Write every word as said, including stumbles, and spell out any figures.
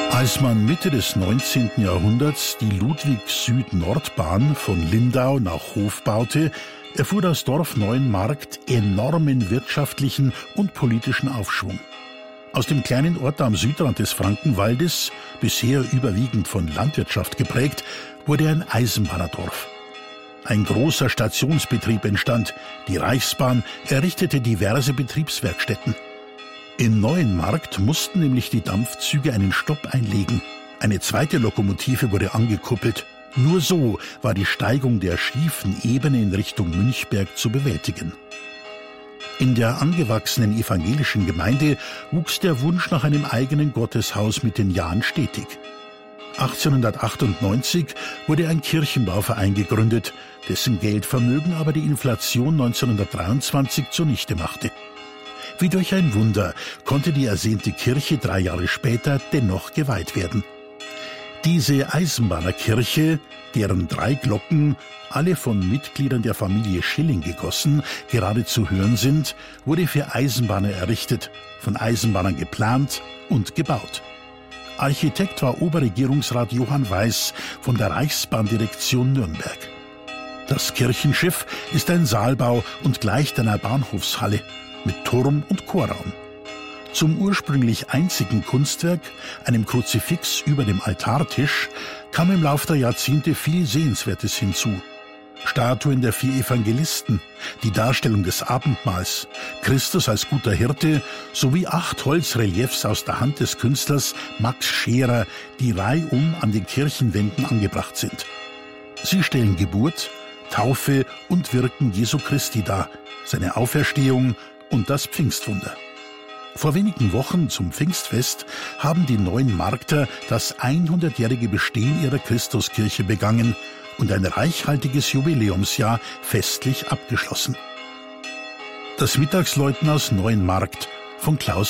Als man Mitte des neunzehnten Jahrhunderts die Ludwig-Süd-Nord-Bahn von Lindau nach Hof baute, erfuhr das Dorf Neuenmarkt enormen wirtschaftlichen und politischen Aufschwung. Aus dem kleinen Ort am Südrand des Frankenwaldes, bisher überwiegend von Landwirtschaft geprägt, wurde ein Eisenbahnerdorf. Ein großer Stationsbetrieb entstand, die Reichsbahn errichtete diverse Betriebswerkstätten. In Neuenmarkt mussten nämlich die Dampfzüge einen Stopp einlegen. Eine zweite Lokomotive wurde angekuppelt. Nur so war die Steigung der schiefen Ebene in Richtung Münchberg zu bewältigen. In der angewachsenen evangelischen Gemeinde wuchs der Wunsch nach einem eigenen Gotteshaus mit den Jahren stetig. achtzehnhundertachtundneunzig wurde ein Kirchenbauverein gegründet, dessen Geldvermögen aber die Inflation neunzehnhundertdreiundzwanzig zunichte machte. Wie durch ein Wunder konnte die ersehnte Kirche drei Jahre später dennoch geweiht werden. Diese Eisenbahnerkirche, deren drei Glocken, alle von Mitgliedern der Familie Schilling gegossen, gerade zu hören sind, wurde für Eisenbahner errichtet, von Eisenbahnern geplant und gebaut. Architekt war Oberregierungsrat Johann Weiß von der Reichsbahndirektion Nürnberg. Das Kirchenschiff ist ein Saalbau und gleicht einer Bahnhofshalle mit Turm und Chorraum. Zum ursprünglich einzigen Kunstwerk, einem Kruzifix über dem Altartisch, kam im Lauf der Jahrzehnte viel Sehenswertes hinzu. Statuen der vier Evangelisten, die Darstellung des Abendmahls, Christus als guter Hirte sowie acht Holzreliefs aus der Hand des Künstlers Max Scherer, die reihum an den Kirchenwänden angebracht sind. Sie stellen Geburt, Taufe und Wirken Jesu Christi dar, seine Auferstehung und das Pfingstwunder. Vor wenigen Wochen zum Pfingstfest haben die Neuenmarkter das hundertjährige Bestehen ihrer Christuskirche begangen und ein reichhaltiges Jubiläumsjahr festlich abgeschlossen. Das Mittagsläuten aus Neuenmarkt von Klaus